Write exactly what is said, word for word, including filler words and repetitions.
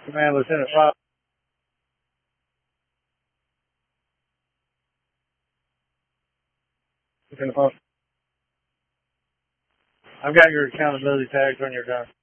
Command Lieutenant Fox. Lieutenant Fox. I've got your accountability tags on your gun.